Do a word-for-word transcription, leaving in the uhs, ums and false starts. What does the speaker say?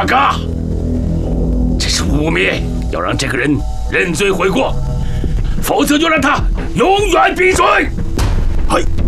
八嘎，这是污蔑，要让这个人认罪悔过，否则就让他永远闭嘴。 嘿。